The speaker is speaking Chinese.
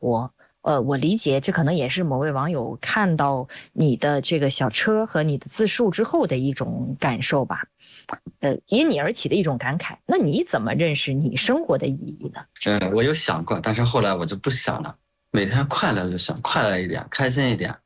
活。我理解这可能也是某位网友看到你的这个小车和你的自述之后的一种感受吧，因你而起的一种感慨。那你怎么认识你生活的意义呢？ 我有想过，但是后来我就不想了。每天快乐就行，快乐一点，开心一点，